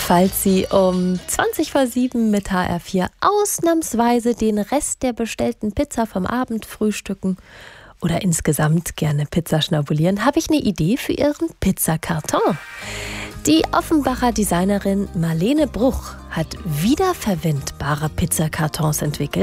Falls Sie um 7:20 mit HR4 ausnahmsweise den Rest der bestellten Pizza vom Abend frühstücken oder insgesamt gerne Pizza schnabulieren, habe ich eine Idee für Ihren Pizzakarton. Die Offenbacher Designerin Marlene Bruch hat wiederverwendbare Pizzakartons entwickelt.